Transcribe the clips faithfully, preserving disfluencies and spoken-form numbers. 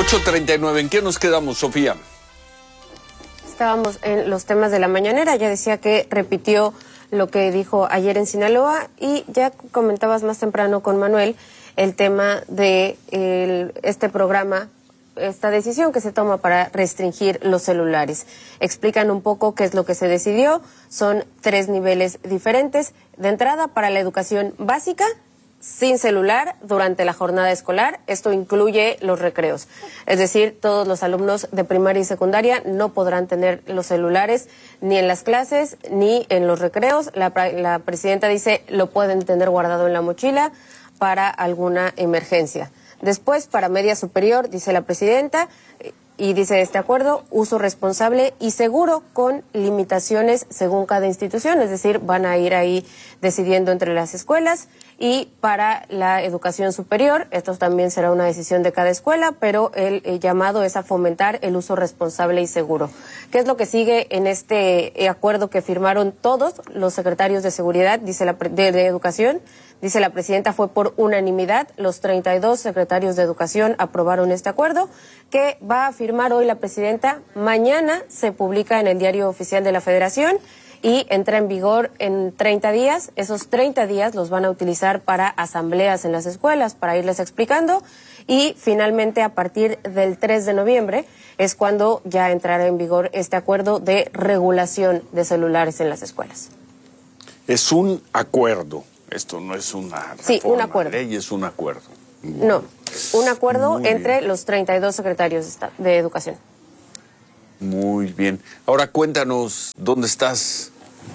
ocho treinta y nueve, ¿en qué nos quedamos, Sofía? Estábamos en los temas de la mañanera, ya decía que repitió lo que dijo ayer en Sinaloa y ya comentabas más temprano con Manuel el tema de el, este programa, esta decisión que se toma para restringir los celulares. Explican un poco qué es lo que se decidió, son tres niveles diferentes. De entrada, para la educación básica, sin celular durante la jornada escolar. Esto incluye los recreos. Es decir, todos los alumnos de primaria y secundaria no podrán tener los celulares ni en las clases ni en los recreos. La, la presidenta dice lo pueden tener guardado en la mochila para alguna emergencia. Después, para media superior, dice la presidenta, y dice este acuerdo, uso responsable y seguro con limitaciones según cada institución, es decir, van a ir ahí decidiendo entre las escuelas. Y para la educación superior, esto también será una decisión de cada escuela, pero el, el llamado es a fomentar el uso responsable y seguro. ¿Qué es lo que sigue en este acuerdo que firmaron todos los secretarios de seguridad, dice la de, de educación? Dice la presidenta, fue por unanimidad, los treinta y dos secretarios de educación aprobaron este acuerdo, que va a firmar hoy la presidenta. Mañana se publica en el Diario Oficial de la Federación y entra en vigor en treinta días. Esos treinta días los van a utilizar para asambleas en las escuelas, para irles explicando, y finalmente a partir del tres de noviembre es cuando ya entrará en vigor este acuerdo de regulación de celulares en las escuelas. Es un acuerdo, esto no es una reforma, sí, un acuerdo. Ley, es un acuerdo. No, un acuerdo entre los treinta y dos secretarios de educación. Muy bien. Ahora cuéntanos, ¿dónde estás?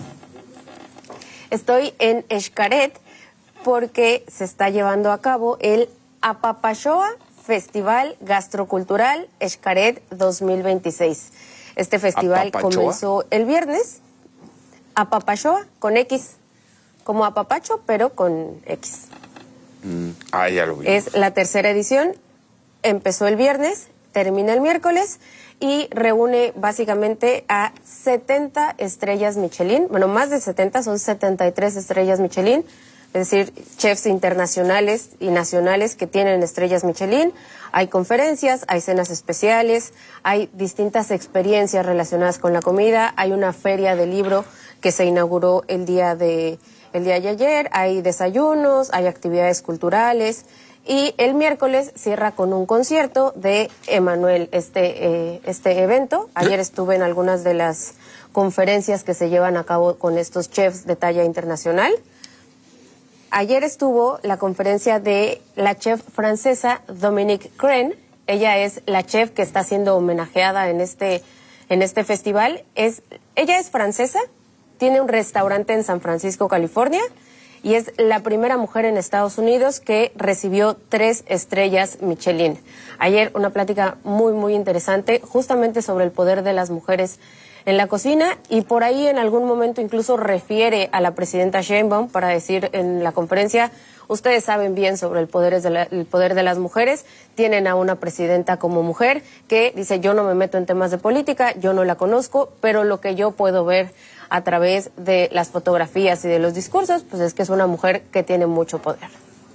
Estoy en Xcaret porque se está llevando a cabo el Apapachoa Festival Gastrocultural Xcaret dos mil veintiséis. Este festival ¿Apapachoa? Comenzó el viernes. Apapachoa con X, como apapacho, pero con X. Mm, ah, ya lo vi. Es la tercera edición. Empezó el viernes, termina el miércoles y reúne básicamente a setenta estrellas Michelin, bueno, más de setenta, son setenta y tres estrellas Michelin, es decir, chefs internacionales y nacionales que tienen estrellas Michelin. Hay conferencias, hay cenas especiales, hay distintas experiencias relacionadas con la comida, hay una feria de libro que se inauguró el día de, el día de ayer, hay desayunos, hay actividades culturales. Y el miércoles cierra con un concierto de Emanuel, este, eh, este evento. Ayer estuve en algunas de las conferencias que se llevan a cabo con estos chefs de talla internacional. Ayer estuvo la conferencia de la chef francesa Dominique Crenn. Ella es la chef que está siendo homenajeada en este, en este festival. Es, ella es francesa, tiene un restaurante en San Francisco, California, y es la primera mujer en Estados Unidos que recibió tres estrellas Michelin. Ayer una plática muy, muy interesante, justamente sobre el poder de las mujeres en la cocina, y por ahí en algún momento incluso refiere a la presidenta Sheinbaum para decir en la conferencia, ustedes saben bien sobre el poder de, la, el poder de las mujeres, tienen a una presidenta como mujer que dice, yo no me meto en temas de política, yo no la conozco, pero lo que yo puedo ver a través de las fotografías y de los discursos, pues es que es una mujer que tiene mucho poder.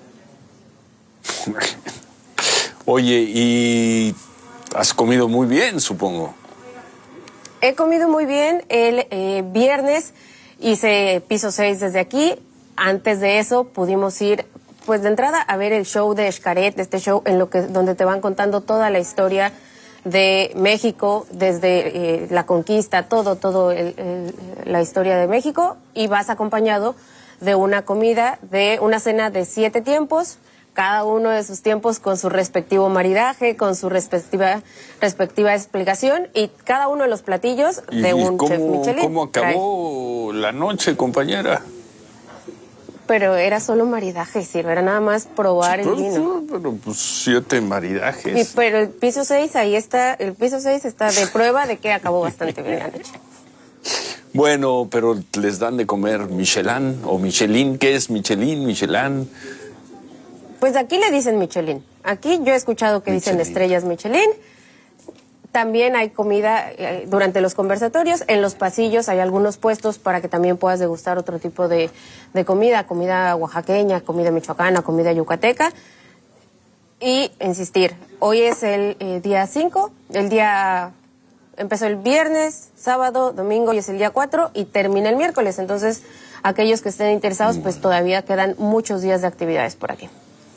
Oye, y has comido muy bien, supongo. He comido muy bien. El eh, viernes hice piso seis desde aquí. Antes de eso pudimos ir, pues de entrada, a ver el show de Xcaret, este show en lo que donde te van contando toda la historia de México, desde eh, la conquista, todo, todo el, el, la historia de México, y vas acompañado de una comida, de una cena de siete tiempos, cada uno de sus tiempos con su respectivo maridaje, con su respectiva, respectiva explicación, y cada uno de los platillos de un cómo, chef Michelin. ¿Cómo acabó trae. la noche, compañera? Pero era solo maridaje, sí, era nada más probar el vino. Pero pues siete maridajes. Sí, pero el piso seis, ahí está, el piso seis está de prueba de que acabó bastante bien la noche. Bueno, pero les dan de comer Michelin o Michelin. ¿Qué es Michelin, Michelin? Pues aquí le dicen Michelin. Aquí yo he escuchado que Michelin. Dicen estrellas Michelin. También hay comida eh, durante los conversatorios. En los pasillos hay algunos puestos para que también puedas degustar otro tipo de, de comida, comida oaxaqueña, comida michoacana, comida yucateca. y insistir. Hoy es el eh, día cinco, el día empezó el viernes, sábado, domingo y es el día cuatro y termina el miércoles. Entonces, aquellos que estén interesados, pues todavía quedan muchos días de actividades por aquí.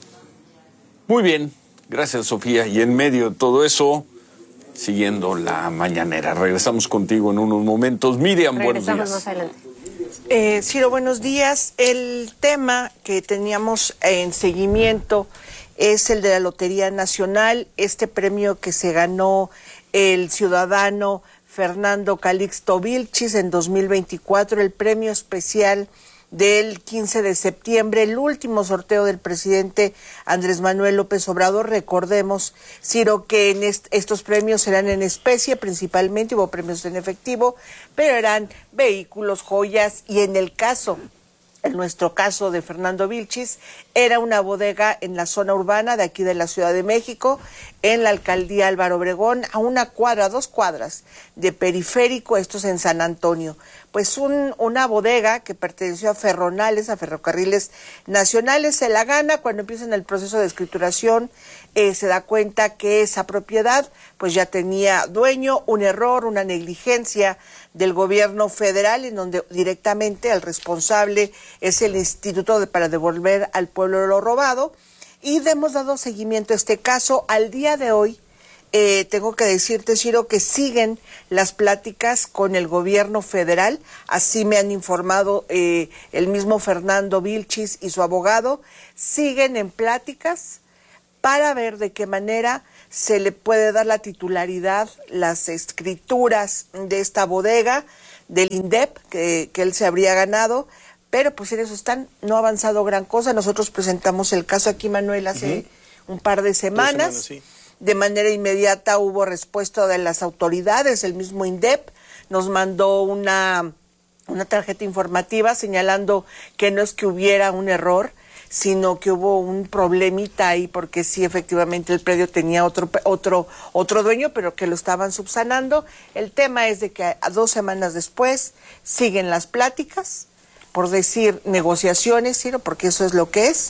Muy bien, gracias Sofía. Y en medio de todo eso, siguiendo la mañanera. Regresamos contigo en unos momentos. Miriam, buenos días. Regresamos más adelante. Eh, Ciro, buenos días. El tema que teníamos en seguimiento es el de la Lotería Nacional, este premio que se ganó el ciudadano Fernando Calixto Vilchis en dos mil veinticuatro, el premio especial del quince de septiembre, el último sorteo del presidente Andrés Manuel López Obrador. Recordemos, Ciro, que en est estos premios eran en especie principalmente, hubo premios en efectivo, pero eran vehículos, joyas, y en el caso, en nuestro caso de Fernando Vilchis, era una bodega en la zona urbana de aquí de la Ciudad de México, en la alcaldía Álvaro Obregón, a una cuadra, dos cuadras de Periférico, esto es en San Antonio. Pues un, una bodega que perteneció a Ferronales, a Ferrocarriles Nacionales, se la gana. Cuando empiezan el proceso de escrituración, eh, se da cuenta que esa propiedad pues ya tenía dueño, un error, una negligencia del gobierno federal, en donde directamente el responsable es el Instituto de, para devolver al pueblo lo robado, y hemos dado seguimiento a este caso. Al día de hoy, eh, tengo que decirte, Ciro, que siguen las pláticas con el gobierno federal, así me han informado eh, el mismo Fernando Vilchis y su abogado, siguen en pláticas para ver de qué manera se le puede dar la titularidad, las escrituras de esta bodega, del INDEP, que, que él se habría ganado, pero pues en eso están, no ha avanzado gran cosa. Nosotros presentamos el caso aquí, Manuel, hace uh-huh. un par de semanas. Dos semanas, sí. De manera inmediata hubo respuesta de las autoridades, el mismo INDEP nos mandó una, una tarjeta informativa señalando que no es que hubiera un error, sino que hubo un problemita ahí, porque sí, efectivamente el predio tenía otro otro otro dueño, pero que lo estaban subsanando. El tema es de que a dos semanas después siguen las pláticas, por decir negociaciones, Ciro, porque eso es lo que es,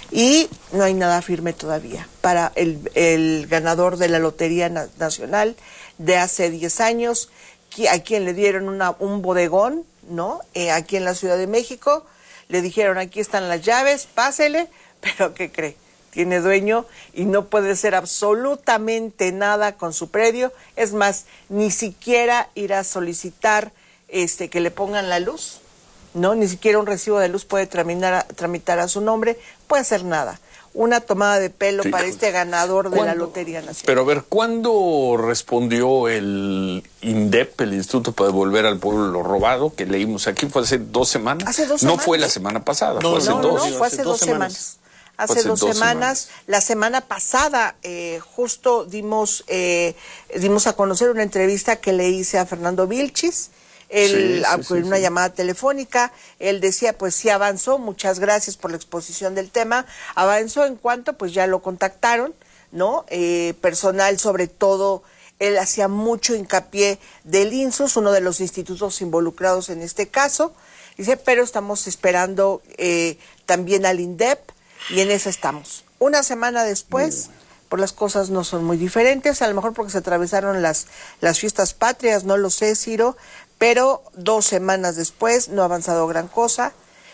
y no hay nada firme todavía para el, el ganador de la Lotería Na- Nacional de hace diez años, a quien le dieron una, un bodegón, ¿no? Eh, aquí en la Ciudad de México. Le dijeron, aquí están las llaves, pásele, pero ¿qué cree? Tiene dueño y no puede hacer absolutamente nada con su predio. Es más, ni siquiera ir a solicitar este, que le pongan la luz, ¿no? Ni siquiera un recibo de luz puede tramitar a, tramitar a su nombre, puede hacer nada. Una tomada de pelo sí, para este ganador de la Lotería Nacional. Pero a ver, ¿cuándo respondió el INDEP, el Instituto para Devolver al Pueblo lo Robado, que leímos aquí? ¿Fue hace dos semanas? Hace dos no semanas. fue la semana pasada, no, fue hace no, dos. No, fue hace, hace dos, dos semanas. semanas. Hace, hace dos, dos semanas. semanas. La semana pasada, eh, justo dimos, eh, dimos a conocer una entrevista que le hice a Fernando Vilchis, Él, sí, sí, sí, una sí. llamada telefónica, él decía, pues sí avanzó, muchas gracias por la exposición del tema, avanzó en cuanto, pues ya lo contactaron, ¿no? Eh, personal, sobre todo, él hacía mucho hincapié del INSUS, uno de los institutos involucrados en este caso, dice, pero estamos esperando eh, también al INDEP, y en eso estamos. Una semana después, pues las cosas no son muy diferentes, a lo mejor porque se atravesaron las, las fiestas patrias, no lo sé, Ciro, pero dos semanas después no ha avanzado gran cosa,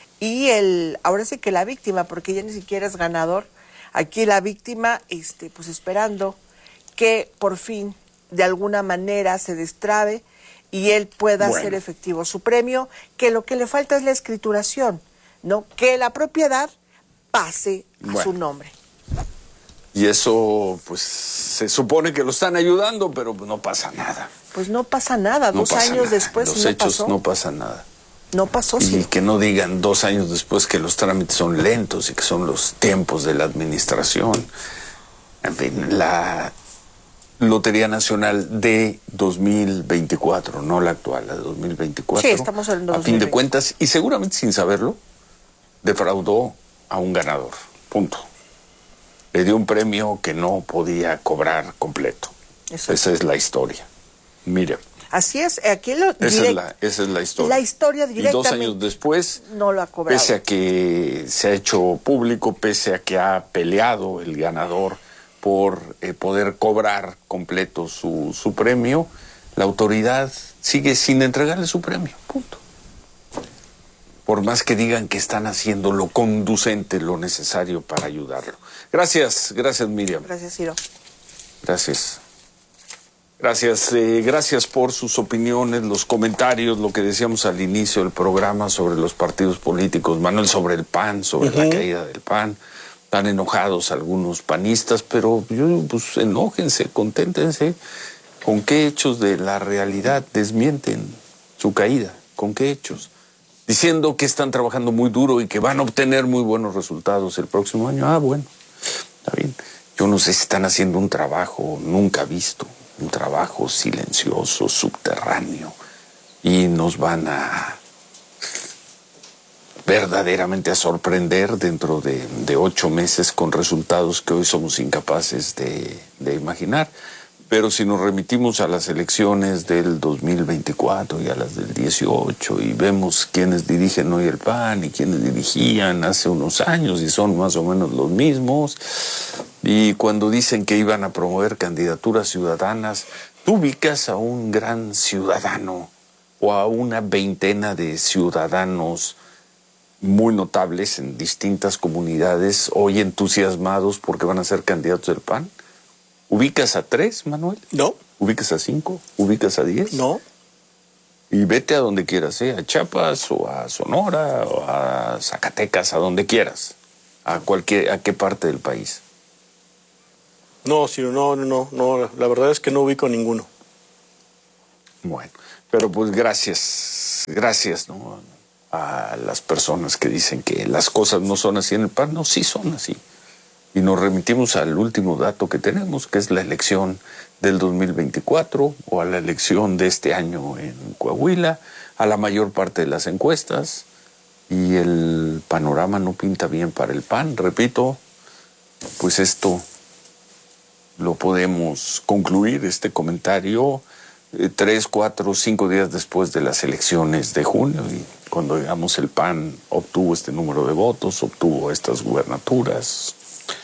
y el ahora sí que la víctima, porque ya ni siquiera es ganador, aquí la víctima, este, pues esperando que por fin de alguna manera se destrabe y él pueda bueno. hacer efectivo su premio, que lo que le falta es la escrituración, ¿no? Que la propiedad pase a bueno. su nombre. Y eso, pues, se supone que lo están ayudando, pero no pasa nada. Pues no pasa nada, no dos pasa años nada. después Los no hechos pasó. no pasa nada. No pasó, sí. Y que no digan dos años después que los trámites son lentos y que son los tiempos de la administración. En fin, la Lotería Nacional de dos mil veinticuatro, no la actual, la de dos mil veinticuatro. Sí, estamos hablando de a fin de cuentas, y seguramente sin saberlo, defraudó a un ganador. Punto. Le dio un premio que no podía cobrar completo. Eso. Esa es la historia. Mire. Así es, aquí lo esa, direct... es la, esa es la historia. La historia directamente. Y dos años después, no lo ha cobrado. Pese a que se ha hecho público, pese a que ha peleado el ganador por eh, poder cobrar completo su, su premio, la autoridad sigue sin entregarle su premio, punto. Por más que digan que están haciendo lo conducente, lo necesario para ayudarlo. Gracias, gracias Miriam. Gracias, Ciro. Gracias. Gracias, eh, gracias por sus opiniones, los comentarios, lo que decíamos al inicio del programa sobre los partidos políticos. Manuel, sobre el P A N, sobre uh-huh. la caída del P A N. Están enojados algunos panistas, pero yo, pues enójense, conténtense. ¿Con qué hechos de la realidad desmienten su caída? ¿Con qué hechos? Diciendo que están trabajando muy duro y que van a obtener muy buenos resultados el próximo año. Ah, bueno, está bien. Yo no sé si están haciendo un trabajo nunca visto, un trabajo silencioso, subterráneo, y nos van a verdaderamente a sorprender dentro de, de ocho meses con resultados que hoy somos incapaces de, de imaginar. Pero si nos remitimos a las elecciones del dos mil veinticuatro y a las del dieciocho y vemos quiénes dirigen hoy el P A N y quiénes dirigían hace unos años y son más o menos los mismos, y cuando dicen que iban a promover candidaturas ciudadanas, tú ubicas a un gran ciudadano o a una veintena de ciudadanos muy notables en distintas comunidades hoy entusiasmados porque van a ser candidatos del P A N. ¿Ubicas a tres, Manuel? No. ¿Ubicas a cinco? ¿Ubicas a diez? No. Y vete a donde quieras, ¿eh? A Chiapas o a Sonora o a Zacatecas, a donde quieras. ¿A cualquier, a qué parte del país? No, Ciro, no, no, no, no. La verdad es que no ubico a ninguno. Bueno, pero pues gracias, gracias, ¿no? A las personas que dicen que las cosas no son así en el P A N. No, sí son así. Y nos remitimos al último dato que tenemos, que es la elección del dos mil veinticuatro o a la elección de este año en Coahuila, a la mayor parte de las encuestas, y el panorama no pinta bien para el P A N. Repito, pues esto lo podemos concluir, este comentario, eh, tres, cuatro, cinco días después de las elecciones de junio, y cuando digamos el P A N obtuvo este número de votos, obtuvo estas gubernaturas.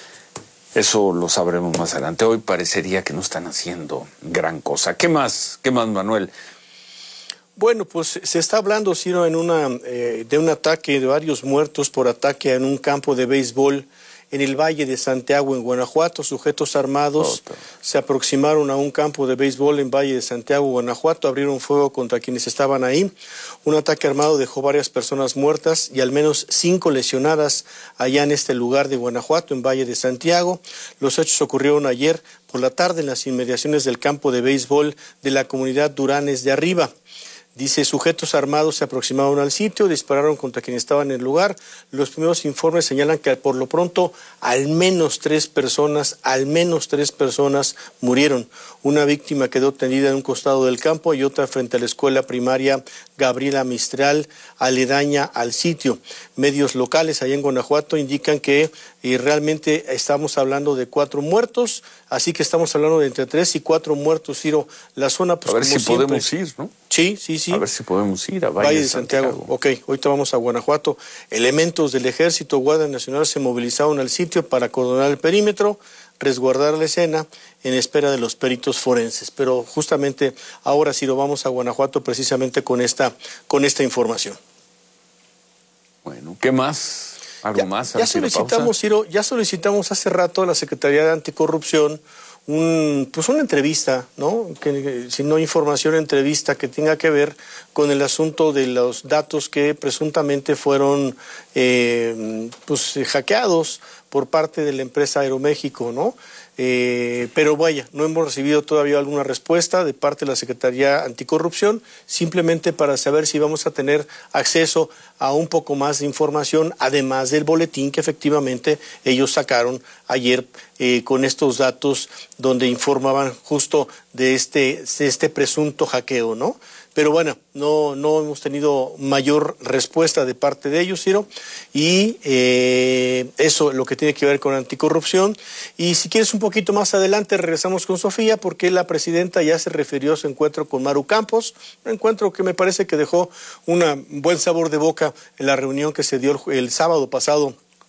Eso lo sabremos más adelante. Hoy parecería que no están haciendo gran cosa. ¿Qué más? ¿Qué más, Manuel? Bueno, pues se está hablando, Ciro, en una, eh, de un ataque, de varios muertos por ataque en un campo de béisbol en el Valle de Santiago, en Guanajuato. Sujetos armados oh, se aproximaron a un campo de béisbol en Valle de Santiago, Guanajuato, abrieron fuego contra quienes estaban ahí. Un ataque armado dejó varias personas muertas y al menos cinco lesionadas allá en este lugar de Guanajuato, en Valle de Santiago. Los hechos ocurrieron ayer por la tarde en las inmediaciones del campo de béisbol de la comunidad Duranes de Arriba. Dice, sujetos armados se aproximaron al sitio, dispararon contra quienes estaban en el lugar. Los primeros informes señalan que por lo pronto al menos tres personas, al menos tres personas murieron. Una víctima quedó tendida en un costado del campo y otra frente a la escuela primaria Gabriela Mistral, aledaña al sitio. Medios locales allá en Guanajuato indican que eh, realmente estamos hablando de cuatro muertos, así que estamos hablando de entre tres y cuatro muertos, Ciro. La zona, pues, a ver como si siempre, podemos ir, ¿no? Sí, sí, sí. A ver si podemos ir a Valle, Valle de de Santiago. Santiago. Ok, ahorita vamos a Guanajuato. Elementos del Ejército, Guardia Nacional se movilizaron al sitio para acordonar el perímetro, resguardar la escena en espera de los peritos forenses. Pero justamente ahora sí lo vamos a Guanajuato precisamente con esta, con esta información. Bueno, ¿qué más? ¿Algo ya, más? Ya solicitamos, Ciro, ya solicitamos hace rato a la Secretaría de Anticorrupción un, pues una entrevista, ¿no? Que, si no información, entrevista que tenga que ver con el asunto de los datos que presuntamente fueron eh, pues, hackeados por parte de la empresa Aeroméxico, ¿no? Eh, pero vaya, no hemos recibido todavía alguna respuesta de parte de la Secretaría Anticorrupción, simplemente para saber si vamos a tener acceso a un poco más de información, además del boletín que efectivamente ellos sacaron ayer eh, con estos datos donde informaban justo de este, de este presunto hackeo, ¿no? Pero bueno, no, no hemos tenido mayor respuesta de parte de ellos, Ciro, y eh, eso lo que tiene que ver con anticorrupción. Y si quieres un poquito más adelante regresamos con Sofía, porque la presidenta ya se refirió a su encuentro con Maru Campos, un encuentro que me parece que dejó un buen sabor de boca en la reunión que se dio el, el sábado pasado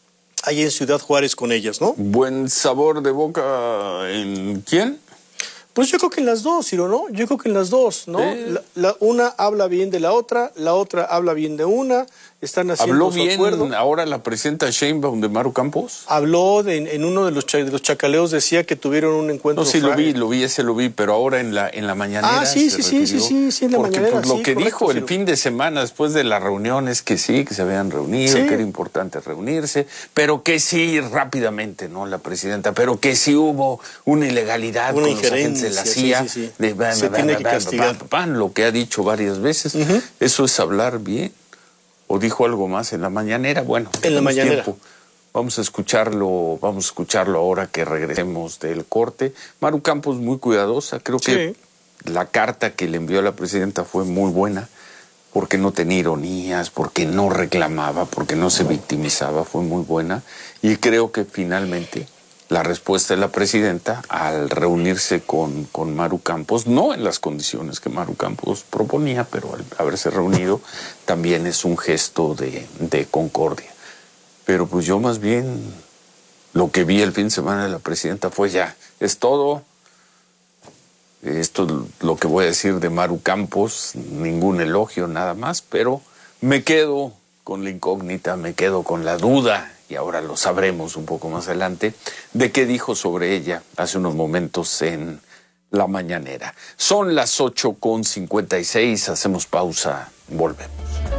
allá en Ciudad Juárez con ellas, ¿no? ¿Buen sabor de boca en quién? Pues yo creo que en las dos, Ciro, ¿no? Yo creo que en las dos, ¿no? ¿Eh? La, la, una habla bien de la otra, la otra habla bien de una, están haciendo ¿Habló su bien acuerdo. ahora la presidenta Sheinbaum de Maru Campos? Habló de, en uno de los, cha, de los chacaleos, decía que tuvieron un encuentro. No, sí, lo vi, lo vi, ese lo vi, pero ahora en la en la mañanera. Ah, sí, sí, sí, sí, sí, sí, en la porque, mañanera. Pues, lo sí, que correcto, dijo el Ciro. fin de semana después de la reunión es que sí, que se habían reunido, Sí. que era importante reunirse, pero que sí, rápidamente, ¿no? La presidenta, pero que sí hubo una ilegalidad Una con los agentes de la injerencia, C I A. sí, sí, sí. De, bah, Se bah, tiene bah, que bah, castigar. bah, bah, bah, lo que ha dicho varias veces. Uh-huh. Eso es hablar bien. ¿O dijo algo más en la mañanera? Bueno, En la tenemos mañanera. tiempo. Vamos a escucharlo, vamos a escucharlo ahora que regresemos del corte. Maru Campos muy cuidadosa, creo que Sí. la carta que le envió a la presidenta fue muy buena, porque no tenía ironías, porque no reclamaba, porque no se victimizaba, fue muy buena. Y creo que finalmente la respuesta de la presidenta al reunirse con, con Maru Campos, no en las condiciones que Maru Campos proponía, pero al haberse reunido también es un gesto de, de concordia. Pero pues yo más bien lo que vi el fin de semana de la presidenta fue ya, es todo. Esto es lo que voy a decir de Maru Campos, ningún elogio, nada más, pero me quedo con la incógnita, me quedo con la duda, y ahora lo sabremos un poco más adelante, de qué dijo sobre ella hace unos momentos en la mañanera. Son las ocho con cincuenta y seis, hacemos pausa, volvemos.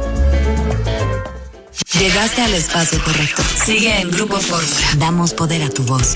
Llegaste al espacio correcto. Sigue en Grupo Fórmula. Damos poder a tu voz.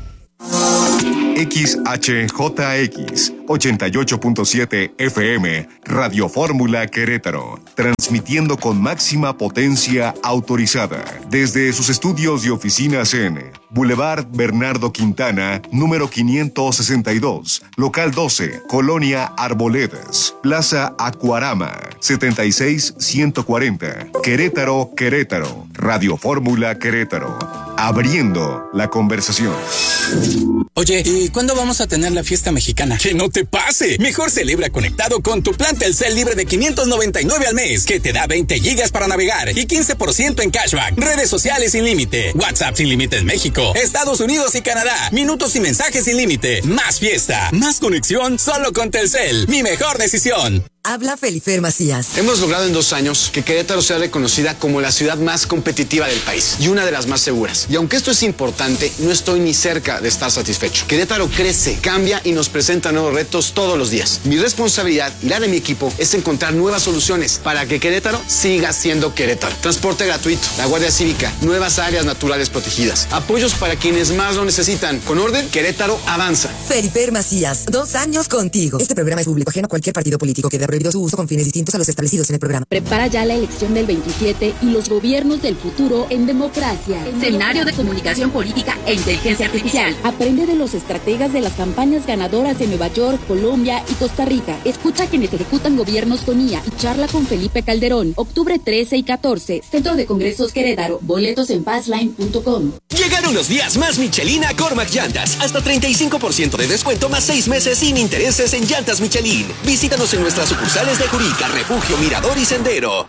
X H J X ochenta y ocho punto siete F M, Radio Fórmula Querétaro, transmitiendo con máxima potencia autorizada desde sus estudios y oficinas en Boulevard Bernardo Quintana, número quinientos sesenta y dos, local doce, Colonia Arboledas, Plaza Acuarama, setenta y seis ciento cuarenta, Querétaro, Querétaro, Radio Fórmula Querétaro, abriendo la conversación. Oye, ¿y cuándo vamos a tener la fiesta mexicana? ¡Que no te pase! Mejor celebra conectado con tu plan Telcel libre de quinientos noventa y nueve al mes, que te da veinte gigas para navegar y quince por ciento en cashback, redes sociales sin límite, WhatsApp sin límite en México, Estados Unidos y Canadá, minutos y mensajes sin límite, más fiesta, más conexión solo con Telcel. Mi mejor decisión. Habla Felifer Macías. Hemos logrado en dos años que Querétaro sea reconocida como la ciudad más competitiva del país y una de las más seguras. Y aunque esto es importante, no estoy ni cerca de estar satisfecho. Querétaro crece, cambia y nos presenta nuevos retos todos los días. Mi responsabilidad y la de mi equipo es encontrar nuevas soluciones para que Querétaro siga siendo Querétaro. Transporte gratuito, la Guardia Cívica, nuevas áreas naturales protegidas, apoyos para quienes más lo necesitan. Con orden, Querétaro avanza. Felifer Macías, dos años contigo. Este programa es público ajeno a cualquier partido político que dé prohibido su uso con fines distintos a los establecidos en el programa. Prepara ya la elección del veintisiete y los gobiernos del futuro en democracia. Seminario de Comunicación Política e Inteligencia Artificial. Aprende de los estrategas de las campañas ganadoras de Nueva York, Colombia y Costa Rica. Escucha a quienes ejecutan gobiernos con I A y charla con Felipe Calderón. Octubre trece y catorce. Centro de Congresos Querétaro. Boletos en passline punto com. Llegaron los días más Michelin a Cormac Llantas. Hasta treinta y cinco por ciento de descuento más seis meses sin intereses en llantas Michelin. Visítanos en nuestras sucursales de Jurica, Refugio, Mirador y Sendero.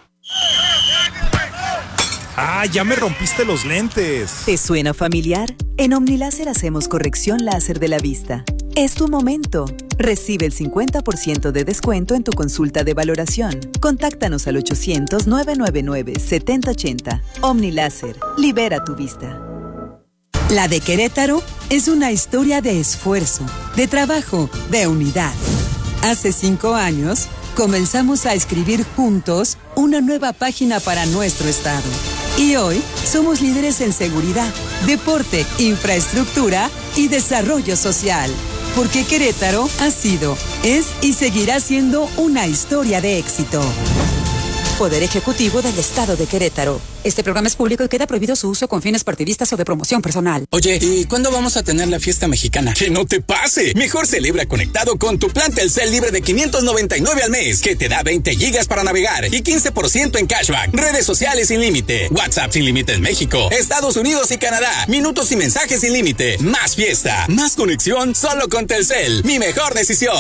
¡Ah, ya me rompiste los lentes! ¿Te suena familiar? En Omniláser hacemos corrección láser de la vista. Es tu momento. Recibe el cincuenta por ciento de descuento en tu consulta de valoración. Contáctanos al ochocientos, nueve nueve nueve, siete cero ocho cero. Omniláser. Libera tu vista. La de Querétaro es una historia de esfuerzo, de trabajo, de unidad. Hace cinco años, comenzamos a escribir juntos una nueva página para nuestro estado. Y hoy somos líderes en seguridad, deporte, infraestructura y desarrollo social. Porque Querétaro ha sido, es y seguirá siendo una historia de éxito. Poder Ejecutivo del Estado de Querétaro. Este programa es público y queda prohibido su uso con fines partidistas o de promoción personal. Oye, ¿y cuándo vamos a tener la fiesta mexicana? ¡Que no te pase! Mejor celebra conectado con tu plan Telcel libre de quinientos noventa y nueve al mes, que te da veinte gigas para navegar y quince por ciento en cashback, redes sociales sin límite, WhatsApp sin límite en México, Estados Unidos y Canadá, minutos y mensajes sin límite, más fiesta, más conexión solo con Telcel. Mi mejor decisión.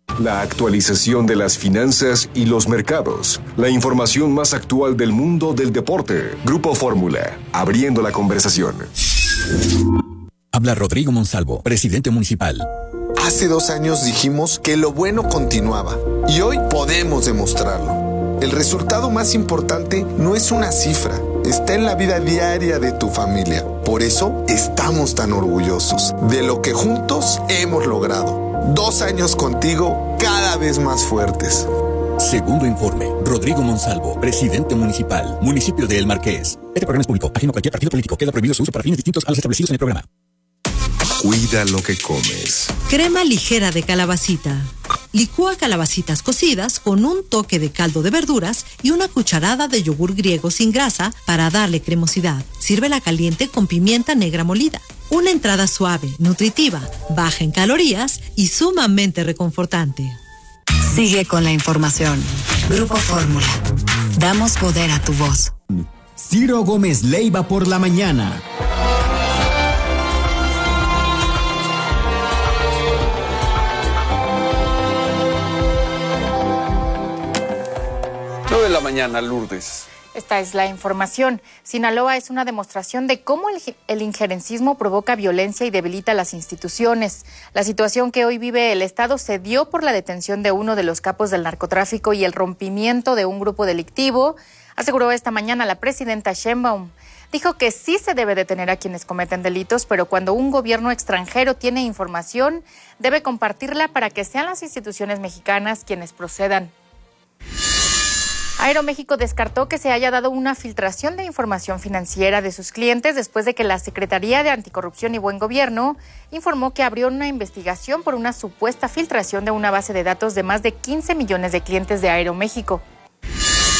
La actualización de las finanzas y los mercados. La información más actual del mundo del deporte. Grupo Fórmula, abriendo la conversación. Habla Rodrigo Monsalvo, presidente municipal. Hace dos años dijimos que lo bueno continuaba y hoy podemos demostrarlo. El resultado más importante no es una cifra, está en la vida diaria de tu familia. Por eso estamos tan orgullosos de lo que juntos hemos logrado. Dos años contigo, cada vez más fuertes. Segundo informe, Rodrigo Monsalvo, presidente municipal, municipio de El Marqués. Este programa es público, ajeno a cualquier partido político. Queda prohibido su uso para fines distintos a los establecidos en el programa. Cuida lo que comes. Crema ligera de calabacita. Licúa calabacitas cocidas con un toque de caldo de verduras y una cucharada de yogur griego sin grasa para darle cremosidad. Sírvela caliente con pimienta negra molida. Una entrada suave, nutritiva, baja en calorías y sumamente reconfortante. Sigue con la información. Grupo Fórmula. Damos poder a tu voz. Ciro Gómez Leiva por la mañana. nueve de la mañana, Lourdes. Esta es la información. Sinaloa es una demostración de cómo el, el injerencismo provoca violencia y debilita las instituciones. La situación que hoy vive el Estado se dio por la detención de uno de los capos del narcotráfico y el rompimiento de un grupo delictivo, aseguró esta mañana la presidenta Sheinbaum. Dijo que sí se debe detener a quienes cometen delitos, pero cuando un gobierno extranjero tiene información, debe compartirla para que sean las instituciones mexicanas quienes procedan. Aeroméxico descartó que se haya dado una filtración de información financiera de sus clientes después de que la Secretaría de Anticorrupción y Buen Gobierno informó que abrió una investigación por una supuesta filtración de una base de datos de más de quince millones de clientes de Aeroméxico.